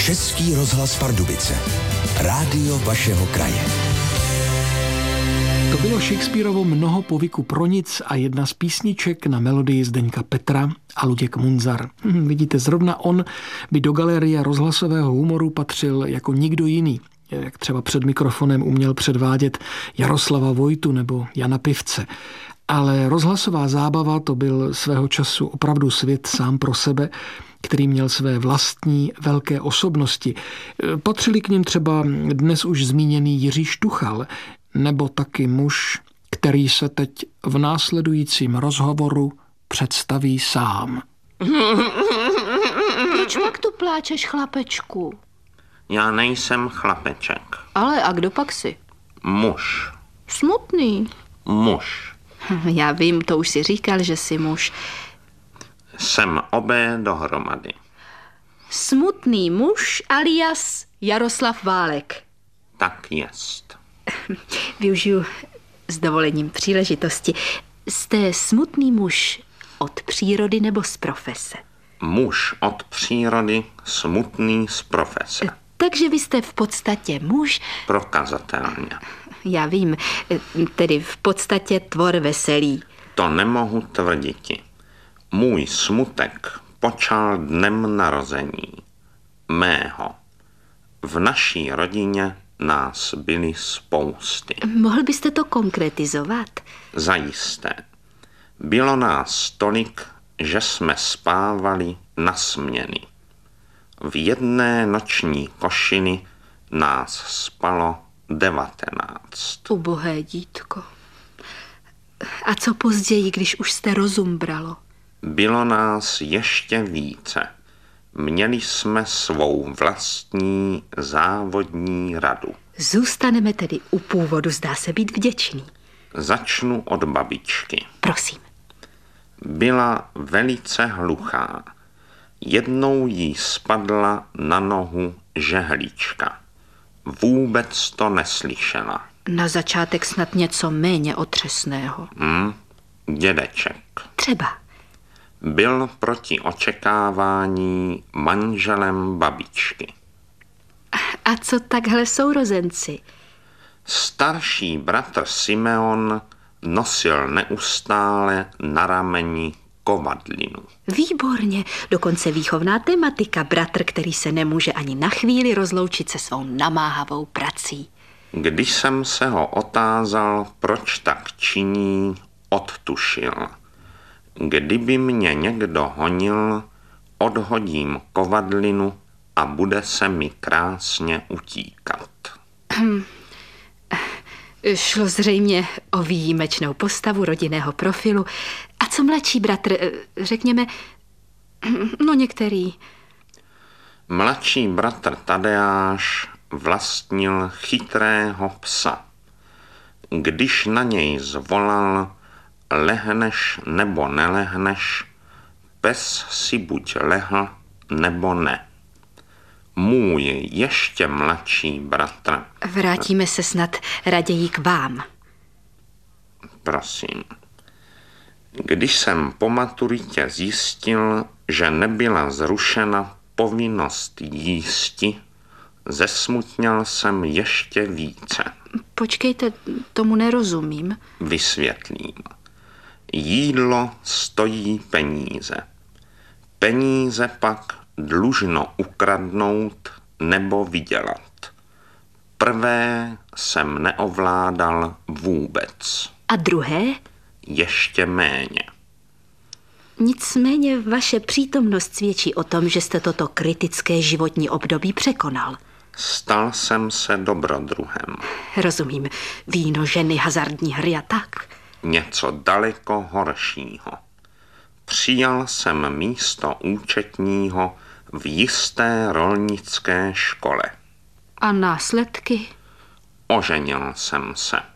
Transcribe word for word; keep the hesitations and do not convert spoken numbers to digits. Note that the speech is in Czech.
Český rozhlas Pardubice. Rádio vašeho kraje. To bylo Shakespearovo Mnoho povyku pro nic a jedna z písniček na melodii Zdeňka Petra a Luděk Munzar. Hm, vidíte, zrovna on by do galerie rozhlasového humoru patřil jako nikdo jiný. Jak třeba před mikrofonem uměl předvádět Jaroslava Vojtu nebo Jana Pivce. Ale rozhlasová zábava to byl svého času opravdu svět sám pro sebe, který měl své vlastní velké osobnosti. Patřili k nim třeba dnes už zmíněný Jiří Štuchal, nebo taky muž, který se teď v následujícím rozhovoru představí sám. Proč pak tu pláčeš, chlapečku? Já nejsem chlapeček. Ale a kdo pak jsi? Muž. Smutný. Muž. Já vím, to už si říkal, že jsi muž. Jsem obé dohromady. Smutný muž alias Jaroslav Válek. Tak jest. Využiju s dovolením příležitosti. Jste smutný muž od přírody nebo z profese? Muž od přírody, smutný z profese. Takže vy jste v podstatě muž... Prokazatelně. Já vím, tedy v podstatě tvor veselý. To nemohu tvrditi. Můj smutek počal dnem narození. Mého. V naší rodině nás byly spousty. Mohl byste to konkretizovat? Zajisté. Bylo nás tolik, že jsme spávali na směny. V jedné noční košili nás spalo devatenáct. Ubohé dítko. A co později, když už jste rozum bralo? Bylo nás ještě více. Měli jsme svou vlastní závodní radu. Zůstaneme tedy u původu, zdá se být vděčný. Začnu od babičky. Prosím. Byla velice hluchá. Jednou jí spadla na nohu žehlička. Vůbec to neslyšela. Na začátek snad něco méně otřesného. Hm, dědeček. Třeba. Byl proti očekávání manželem babičky. A co takhle sourozenci? Starší bratr Simeon nosil neustále na rameni kovadlinu. Výborně, dokonce výchovná tematika, bratr, který se nemůže ani na chvíli rozloučit se svou namáhavou prací. Když jsem se ho otázal, proč tak činí, odtušil. Kdyby mě někdo honil, odhodím kovadlinu a bude se mi krásně utíkat. Šlo zřejmě o výjimečnou postavu rodinného profilu. A co mladší bratr, řekněme, no některý? Mladší bratr Tadeáš vlastnil chytrého psa. Když na něj zvolal, lehneš nebo nelehneš, pes si buď lehl nebo ne. Můj ještě mladší bratr. Vrátíme se snad raději k vám. Prosím. Když jsem po maturitě zjistil, že nebyla zrušena povinnost jísti, zesmutněl jsem ještě více. Počkejte, tomu nerozumím. Vysvětlím. Jídlo stojí peníze. Peníze pak dlužno ukradnout nebo vydělat. Prvé jsem neovládal vůbec. A druhé? Ještě méně. Nicméně vaše přítomnost svědčí o tom, že jste toto kritické životní období překonal. Stal jsem se dobrodruhem. Rozumím. Víno, ženy, hazardní hry a tak. Něco daleko horšího. Přijal jsem místo účetního v jisté rolnické škole. A následky? Oženil jsem se.